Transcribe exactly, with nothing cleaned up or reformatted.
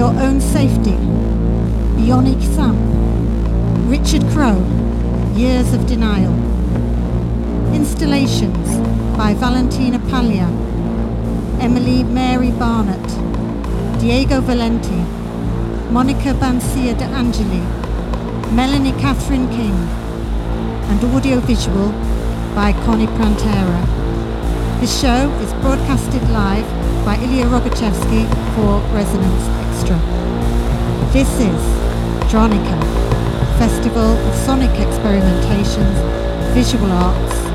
Your Own Safety, Bionic Sam, Richard Crowe, Years of Denial. Installations by Valentina Paglia, Emily Mary Barnett, Diego Valenti, Monica Bancia de Angeli, Melanie Catherine King, and audiovisual by Connie Prantera. This show is broadcasted live by Ilya Rogachevsky for Resonance Extra. This is Dronica, Festival of Sonic Experimentations, Visual Arts,